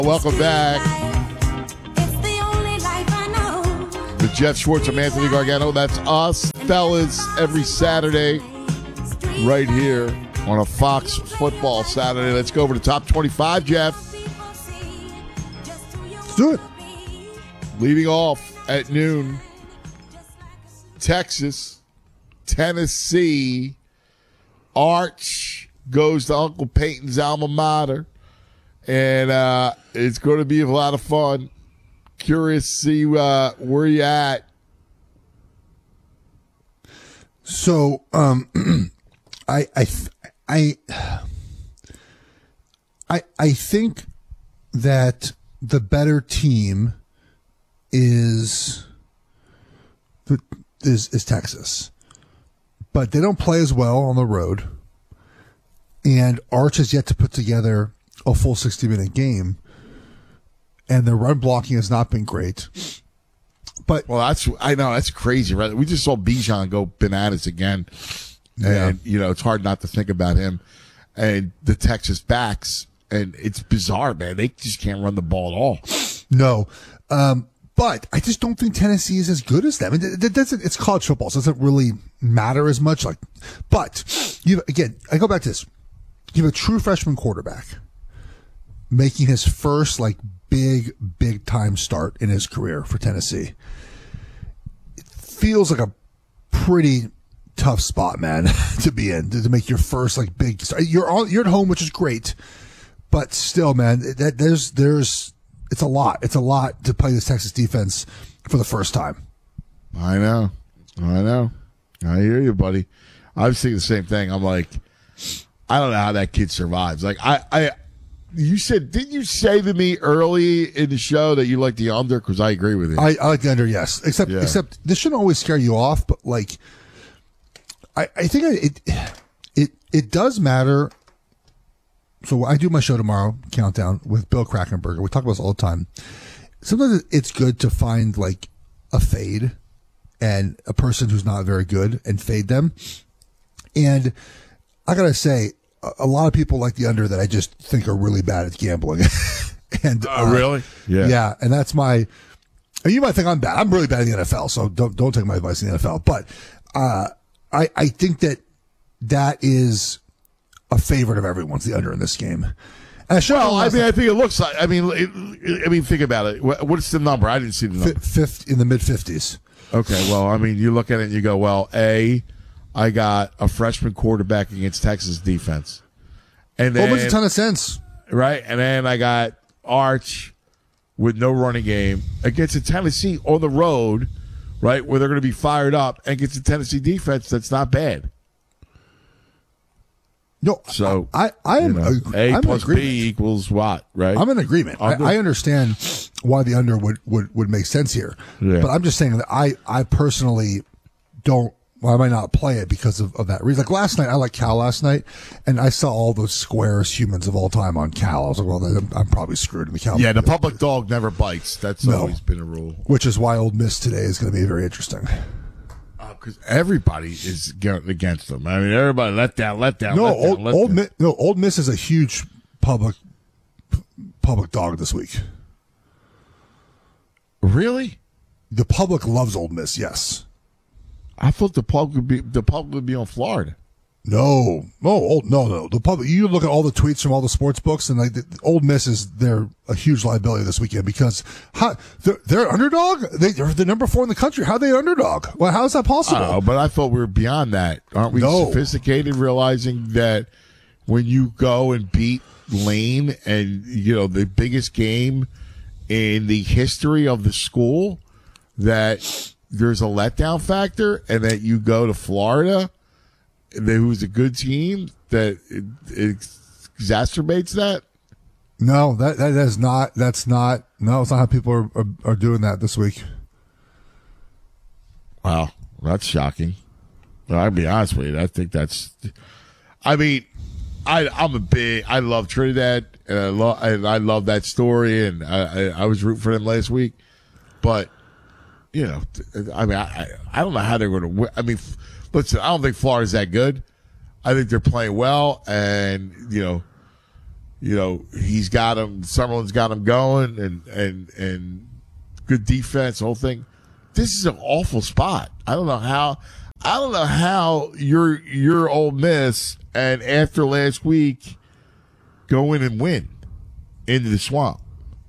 Welcome back. With Jeff Schwartz and Anthony Gargano. That's us, fellas, every Saturday right here on a Fox Football Saturday. Let's go over to top 25, Jeff. Let's do it. Leading off at noon, Texas, Tennessee. Arch goes to Uncle Peyton's alma mater. And it's going to be a lot of fun. Curious to see where you at. So, I think that the better team is Texas, but they don't play as well on the road. And Arch has yet to put together a full 60-minute game, and their run blocking has not been great. But I know that's crazy, right? We just saw Bijan go bananas again, and it's hard not to think about him and the Texas backs, and it's bizarre, man. They just can't run the ball at all. No, but I just don't think Tennessee is as good as them. It's college football, so it doesn't really matter as much. But I go back to this. You have a true freshman quarterback making his first big time start in his career for Tennessee. It feels like a pretty tough spot, man, to be in, to make your first big start. You're at home, which is great, but still, man, it's a lot. It's a lot to play this Texas defense for the first time. I know. I hear you, buddy. I was thinking the same thing. I'm like, I don't know how that kid survives. Didn't you say to me early in the show that you like the under? Because I agree with you. I like the under, yes. Except this shouldn't always scare you off, but I think it does matter. So I do my show tomorrow, Countdown, with Bill Krakenberger. We talk about this all the time. Sometimes it's good to find a fade and a person who's not very good and fade them. And I gotta say, a lot of people like the under that I just think are really bad at gambling. And really? Yeah. Yeah, and that's my. And you might think I'm bad. I'm really bad in the NFL, so don't take my advice in the NFL. But I think that is a favorite of everyone's, the under in this game. And I think it looks like. Think about it. What's the number? I didn't see the number. Fifth in the mid-50s. Okay, well, you look at it and you go, well, I got a freshman quarterback against Texas defense. And then, makes a ton of sense. Right? And then I got Arch with no running game against a Tennessee on the road, right, where they're going to be fired up, and against a Tennessee defense that's not bad. No, so I am A plus B equals what, right? I'm in agreement. I understand why the under would make sense here. Yeah. But I'm just saying that I personally don't. Well, I might not play it because of that reason. Last night, I liked Cal last night, and I saw all those squarest humans of all time on Cal. I was like, well, I'm probably screwed in the Cal. Yeah, the public dog never bites. That's always been a rule. Which is why Ole Miss today is going to be very interesting. Because everybody is against them. Everybody let down. Ole Miss is a huge public dog this week. Really? The public loves Ole Miss, yes. I thought the public would be on Florida. No. The public. You look at all the tweets from all the sports books, and Ole Miss they're a huge liability this weekend because they're underdog. They're the number 4 in the country. How are they underdog? Well, how is that possible? I know, but I thought we were beyond that. Aren't we sophisticated, realizing that when you go and beat Lane and the biggest game in the history of the school, that there's a letdown factor, and that you go to Florida, who's a good team, that it exacerbates that? No, that's not. It's not how people are doing that this week. Wow, that's shocking. I'll be honest with you. I think that's. I love Trinidad, and I love that story, and I was rooting for them last week, but. I don't know how they're going to win. Listen, I don't think Florida's that good. I think they're playing well, and he's got him. Summerlin's got him going, and good defense, whole thing. This is an awful spot. I don't know how you're Ole Miss, and after last week, go in and win into the swamp.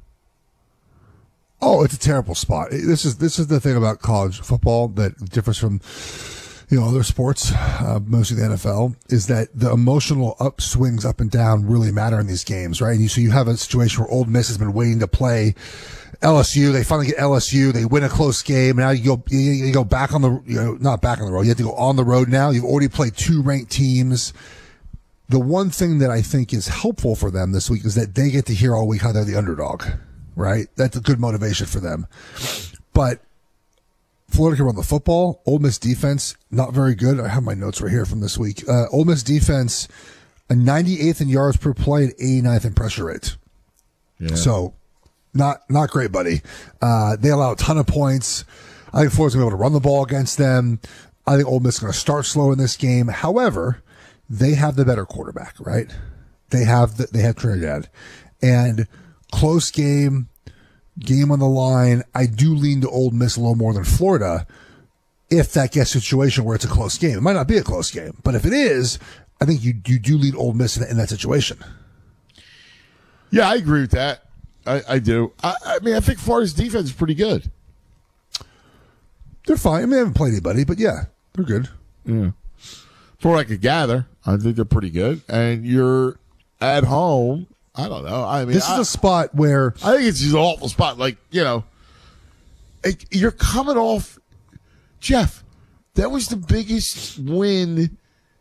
Oh, it's a terrible spot. This is the thing about college football that differs from other sports, mostly the NFL, is that the emotional upswings up and down really matter in these games, right? And so you have a situation where Ole Miss has been waiting to play LSU. They finally get LSU. They win a close game. Now you go back on the, not back on the road. You have to go on the road now. You've already played 2 ranked teams. The one thing that I think is helpful for them this week is that they get to hear all week how they're the underdog, right? That's a good motivation for them. But Florida can run the football. Ole Miss defense, not very good. I have my notes right here from this week. Ole Miss defense, a 98th in yards per play and 89th in pressure rate. Yeah. So, not great, buddy. They allow a ton of points. I think Florida's going to be able to run the ball against them. I think Ole Miss is going to start slow in this game. However, they have the better quarterback, right? They have Trinidad. And close game on the line. I do lean to Ole Miss a little more than Florida if that gets a situation where it's a close game. It might not be a close game, but if it is, I think you do lead Ole Miss in that situation. Yeah, I agree with that. I do. I mean, I think Florida's defense is pretty good. They're fine. I mean, they haven't played anybody, but yeah, they're good. Yeah. For what I could gather, I think they're pretty good. And you're at home. I don't know. I mean, this is a spot where I think it's just an awful spot. Like, you're coming off, Jeff. That was the biggest win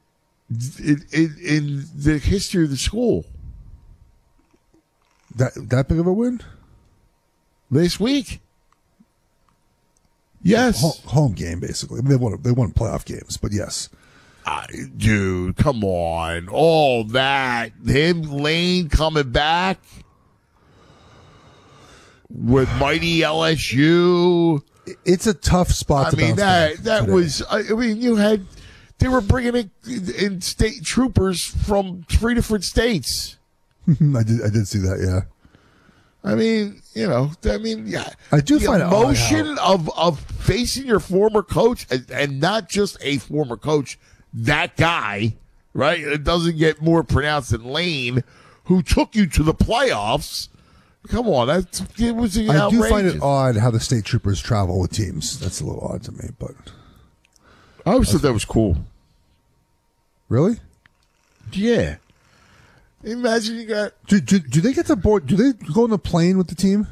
in the history of the school. That big of a win this week? Yes, home game basically. I mean, they won playoff games, but yes. Dude, come on. All that. Him, Lane coming back with mighty LSU. It's a tough spot to bounce back that today. was, they were bringing in state troopers from 3 different states. I did see that, yeah. I mean, yeah. I do the find emotion of facing your former coach and not just a former coach, that guy, right? It doesn't get more pronounced than Lane, who took you to the playoffs. Come on, it was outrageous. I do find it odd how the state troopers travel with teams. That's a little odd to me, but I always thought that was cool. Really? Yeah. Imagine you got. Do they get to board? Do they go on the plane with the team?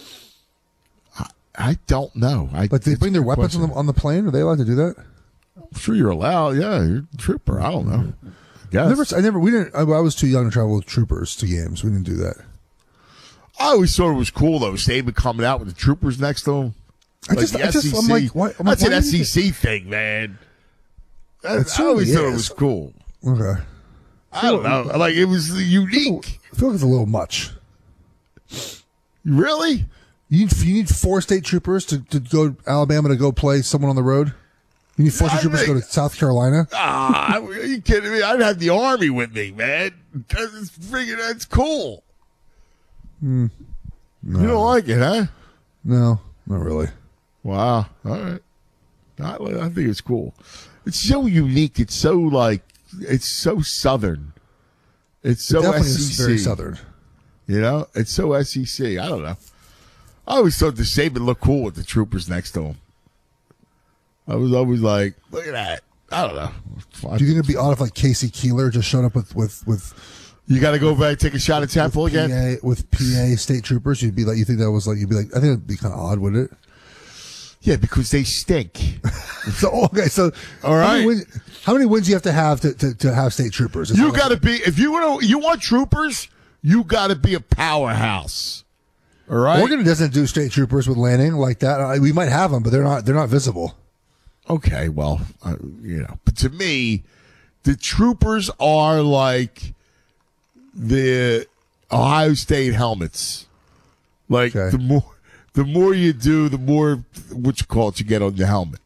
I don't know. But they bring their weapons on the plane. Are they allowed to do that? I'm sure you're allowed. Yeah, you're a trooper. I don't know. Yes. I was too young to travel with troopers to games. We didn't do that. I always thought it was cool though. Saban coming out with the troopers next to him. I'm like, why? That's an SEC thing, man. I always thought it was cool. Okay. I don't know. Like, it was unique. I feel like it's a little much. Really? You need 4 state troopers to go Alabama to go play someone on the road? You need 4 state troopers to go to South Carolina? Are you kidding me? I'd have the Army with me, man. That's cool. No. You don't like it, huh? No, not really. Wow. All right. I think it's cool. It's so unique. It's so Southern. It's so definitely SEC. is very Southern. It's so SEC. I don't know. I always thought the Saban looked cool with the troopers next to him. I was always like, look at that. I don't know. Do you think it'd be odd if like Casey Keeler just showed up with you got to go back, take a shot at Chapel again with PA state troopers? You'd be like, I think it'd be kind of odd, wouldn't it? Yeah, because they stink. So all right. How many wins do you have to have state troopers? You got to be, if you want troopers, you got to be a powerhouse. All right. Oregon doesn't do state troopers with Lanning like that. We might have them, but they're not visible. Okay, well, but to me, the troopers are like the Ohio State helmets. Like the more you do, the more you get on the helmet.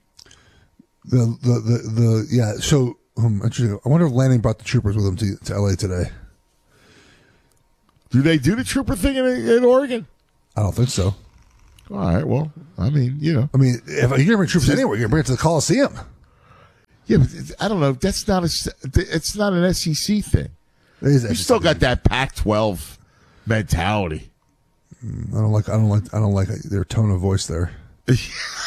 Yeah. So interesting. I wonder if Lanning brought the troopers with him to LA today. Do they do the trooper thing in Oregon? I don't think so. All right. Well, I mean, if you're going to bring troops anywhere, you're going to bring it to the Coliseum. Yeah, but I don't know. It's not an SEC thing. You still got that Pac-12 mentality. I don't like their tone of voice there. I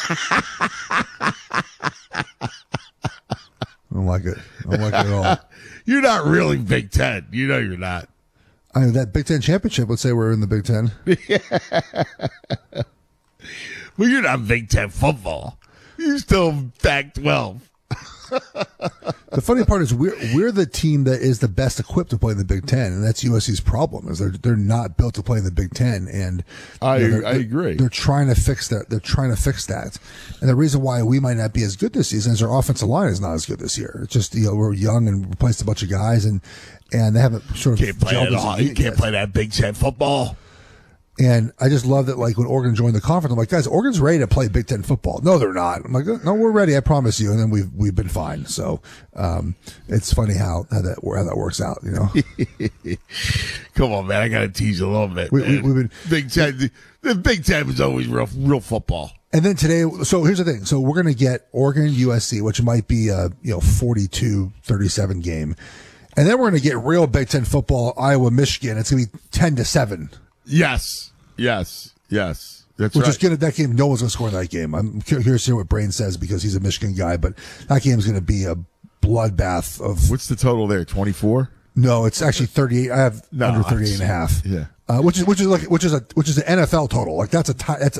don't like it. I don't like it at all. You're not really Big Ten. You know you're not. I mean, that Big Ten championship would say we're in the Big Ten. Well, you're not Big Ten football. You're still Pac-12. The funny part is we're the team that is the best equipped to play in the Big Ten, and that's USC's problem. Is they're not built to play in the Big Ten, and I agree. They're trying to fix that. They're trying to fix that, and the reason why we might not be as good this season is our offensive line is not as good this year. It's just we're young and replaced a bunch of guys, and they haven't sort of can't play that. You can't play that Big Ten football. And I just love that, like, when Oregon joined the conference, I'm like, guys, Oregon's ready to play Big Ten football. No, they're not. I'm like, no, we're ready. I promise you. And then we've been fine. So, it's funny how that works out, Come on, man. I got to tease a little bit. We've been Big Ten. The Big Ten is always real football. And then today, so here's the thing. So we're going to get Oregon USC, which might be a 42-37 game. And then we're going to get real Big Ten football, Iowa, Michigan. It's going to be 10-7. Yes. That's Which right. is good at that game. No one's going to score in that game. I'm curious to hear what Brain says because he's a Michigan guy, but that game is going to be a bloodbath of. What's the total there? 24? No, it's actually 38. I have under 38.5. Yeah. Which is an NFL total. Like that's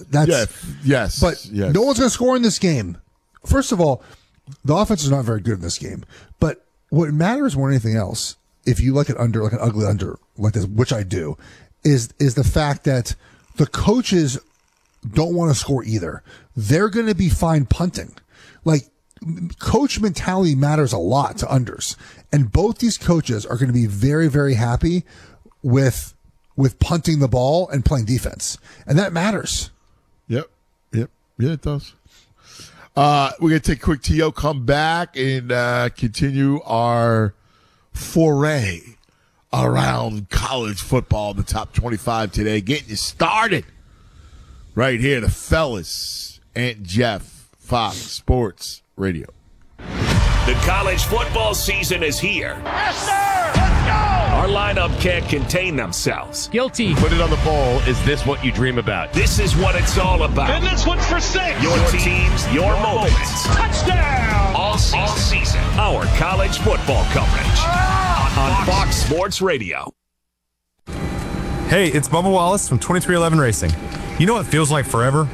yes. But no one's going to score in this game. First of all, the offense is not very good in this game. But what matters more than anything else, if you like it under, like an ugly under like this, which I do, is the fact that the coaches don't want to score either. They're going to be fine punting. Like, coach mentality matters a lot to unders. And both these coaches are going to be very, very happy with punting the ball and playing defense. And that matters. Yep. Yeah, it does. We're going to take a quick TO, come back, and continue our foray around college football, the top 25 today. Getting you started right here, the fellas, Ant Jeff, Fox Sports Radio. The college football season is here. Yes, sir! Let's go! Our lineup can't contain themselves. Guilty. Put it on the poll. Is this what you dream about? This is what it's all about. And this one's for 6. Your teams, your moments. Touchdown! All season. Our college football coverage on Fox Sports Radio. Hey, it's Bubba Wallace from 2311 Racing. You know what feels like forever?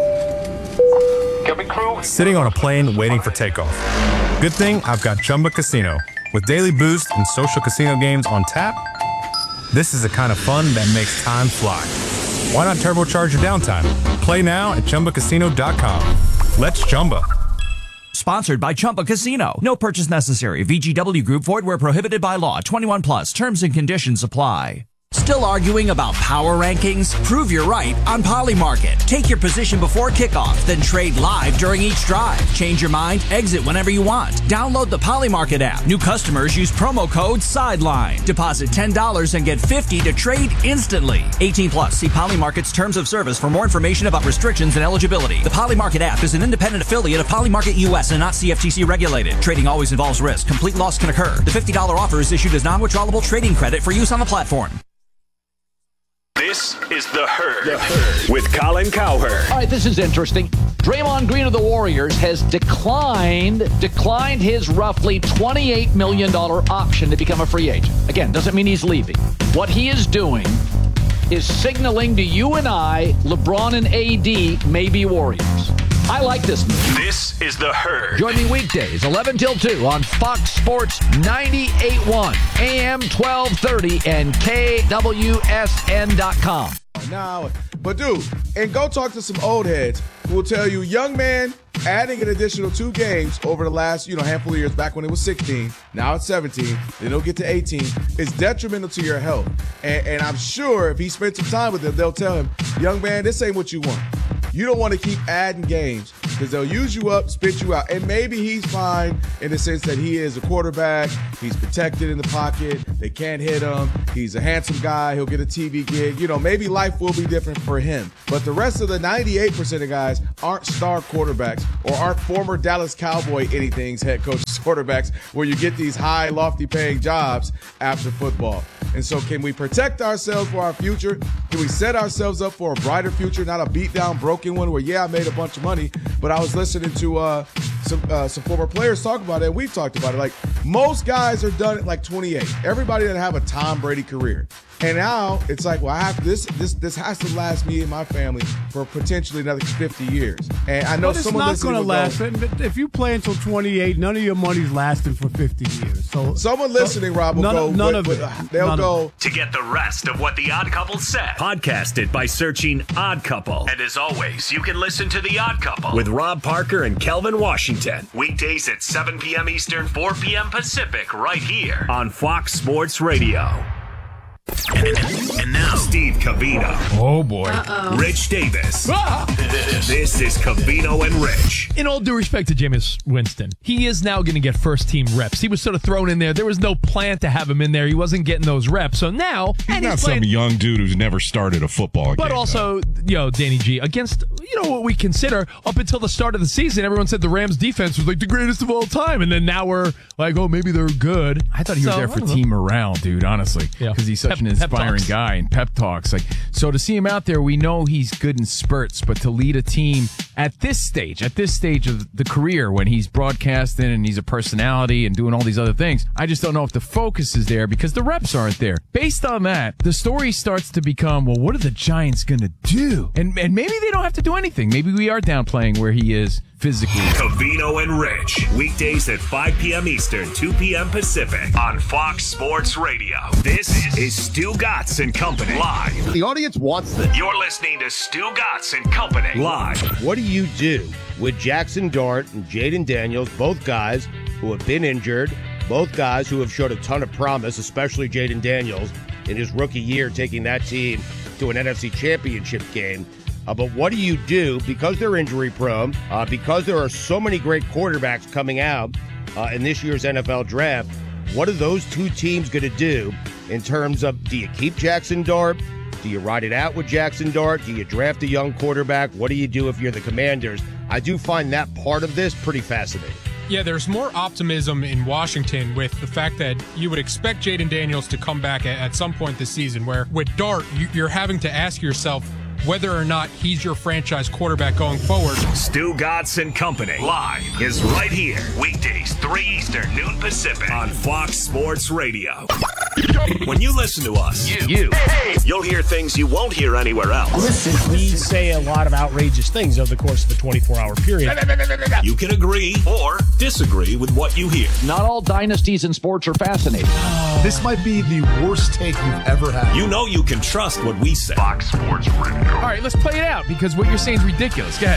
Sitting on a plane waiting for takeoff. Good thing I've got Chumba Casino. With daily boost and social casino games on tap, this is the kind of fun that makes time fly. Why not turbocharge your downtime? Play now at ChumbaCasino.com. Let's Chumba. Sponsored by Chumba Casino. No purchase necessary. VGW Group. Void where prohibited by law. 21 plus. Terms and conditions apply. Still arguing about power rankings? Prove you're right on Polymarket. Take your position before kickoff, then trade live during each drive. Change your mind, exit whenever you want. Download the Polymarket app. New customers use promo code SIDELINE. Deposit $10 and get $50 to trade instantly. 18 plus. See Polymarket's terms of service for more information about restrictions and eligibility. The Polymarket app is an independent affiliate of Polymarket US and not CFTC regulated. Trading always involves risk. Complete loss can occur. The $50 offer is issued as non-withdrawable trading credit for use on the platform. This is The Herd with Colin Cowherd. All right, this is interesting. Draymond Green of the Warriors has declined his roughly $28 million option to become a free agent. Again, doesn't mean he's leaving. What he is doing is signaling to you and I, LeBron and AD may be Warriors. I like this move. This is The Herd. Join me weekdays, 11 till 2 on Fox Sports 98.1, AM 1230, and KWSN.com. Now, but dude, and go talk to some old heads who will tell you, young man, adding an additional 2 games over the last, handful of years, back when it was 16, now it's 17, then it'll get to 18, is detrimental to your health. And I'm sure if he spent some time with them, they'll tell him, young man, this ain't what you want. You don't want to keep adding games because they'll use you up, spit you out. And maybe he's fine in the sense that he is a quarterback. He's protected in the pocket. They can't hit him. He's a handsome guy. He'll get a TV gig. Maybe life will be different for him. But the rest of the 98% of guys aren't star quarterbacks or aren't former Dallas Cowboy anything's head coaches quarterbacks where you get these high, lofty paying jobs after football. And so can we protect ourselves for our future? Can we set ourselves up for a brighter future, not a beat down, broken one where, I made a bunch of money, but I was listening to some former players talk about it, and we've talked about it. Like, most guys are done at like 28. Everybody doesn't have a Tom Brady career. And now it's like, well, I have this has to last me and my family for potentially another 50 years. And I know someone it's not going to last. If you play until 28, none of your money's lasting for 50 years. So someone listening, Rob, will go. They'll go. To get the rest of what The Odd Couple said, podcast it by searching Odd Couple. And as always, you can listen to The Odd Couple with Rob Parker and Kelvin Washington. Weekdays at 7 p.m. Eastern, 4 p.m. Pacific, right here on Fox Sports Radio. And now, Steve Covino. Oh, boy. Rich Davis. This is Covino and Rich. In all due respect to Jameis Winston, he is now going to get first-team reps. He was sort of thrown in there. There was no plan to have him in there. He wasn't getting those reps. So now... He's not some young dude who's never started a football game. But also, Danny G, against, what we consider, up until the start of the season, everyone said the Rams' defense was like the greatest of all time. And then now we're like, oh, maybe they're good. I thought he was there for team morale, dude, honestly. Because he's such an inspiring guy and pep talks. So to see him out there, we know he's good in spurts, but to lead a team at this stage of the career when he's broadcasting and he's a personality and doing all these other things, I just don't know if the focus is there because the reps aren't there. Based on that, the story starts to become, well, what are the Giants going to do? And maybe they don't have to do anything. Maybe we are downplaying where he is physically. Covino and Rich. Weekdays at 5 p.m. Eastern, 2 p.m. Pacific on Fox Sports Radio. This is Stu Gatz and Company live. The audience wants this. You're listening to Stu Gatz and Company live. What do you do with Jackson Dart and Jaden Daniels, both guys who have been injured, both guys who have showed a ton of promise, especially Jaden Daniels in his rookie year taking that team to an NFC Championship game? But what do you do because they're injury prone, because there are so many great quarterbacks coming out in this year's NFL draft? What are those two teams going to do in terms of, do you keep Jackson Dart? Do you ride it out with Jackson Dart? Do you draft a young quarterback? What do you do if you're the Commanders? I do find that part of this pretty fascinating. Yeah, there's more optimism in Washington with the fact that you would expect Jaden Daniels to come back at some point this season, where with Dart, you're having to ask yourself whether or not he's your franchise quarterback going forward. Stu Gatz and Company live is right here. Weekdays, 3 Eastern, noon Pacific on Fox Sports Radio. When you listen to us, you'll hear things you won't hear anywhere else. Listen, we say a lot of outrageous things over the course of a 24-hour period. You can agree or disagree with what you hear. Not all dynasties in sports are fascinating. This might be the worst take you've ever had. You know you can trust what we say. Fox Sports Radio. All right, let's play it out because what you're saying is ridiculous. Go ahead.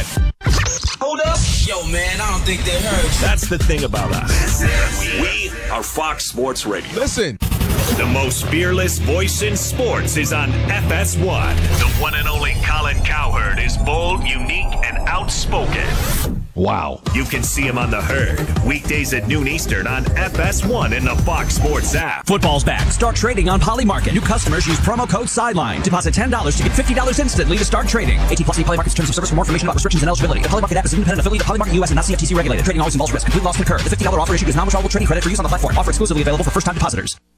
Hold up. Yo, man, I don't think they heard. That's the thing about us. We are Fox Sports Radio. Listen. The most fearless voice in sports is on FS1. The one and only Colin Cowherd is bold, unique, and outspoken. Wow. You can see him on The Herd. Weekdays at noon Eastern on FS1 and the Fox Sports app. Football's back. Start trading on Polymarket. New customers use promo code SIDELINE. Deposit $10 to get $50 instantly to start trading. 18+ Polymarket's terms of service. For more information about restrictions and eligibility. The Polymarket app is an independent affiliate of Polymarket US and not CFTC regulated. Trading always involves risk. Complete loss can occur. The $50 offer issued is non-withdrawable trading credit for use on the platform. Offer exclusively available for first-time depositors.